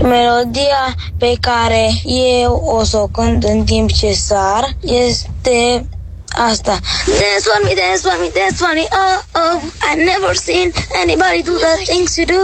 Melodia pe care eu o să o cânt în timp ce sar este asta. Dance for me, dance for me, dance for me, oh, oh. I've never seen anybody do the things you do.